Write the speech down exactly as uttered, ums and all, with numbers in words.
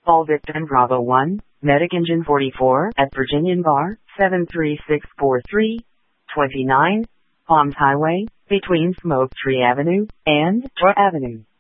All victim Bravo one, Medic Engine forty-four at Virginian Bar, seven three six four three, two nine, Palms Highway, between Smoke Tree Avenue and Troy Avenue.